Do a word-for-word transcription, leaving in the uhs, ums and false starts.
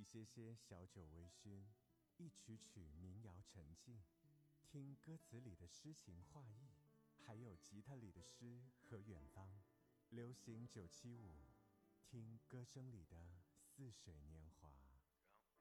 些些小酒微醺，一曲曲民谣沉静，听歌词里的诗情画意，还有吉他里的诗和远方。流行九七五，听歌声里的似水年华。